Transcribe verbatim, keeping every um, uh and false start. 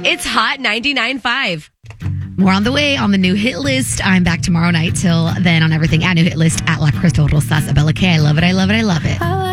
It's Hot ninety-nine point five. More on the way on the new hit list. I'm back tomorrow night. Till then, on everything at New Hit List at La Crystal Rosas Abella K. I love it. I love it. I love it.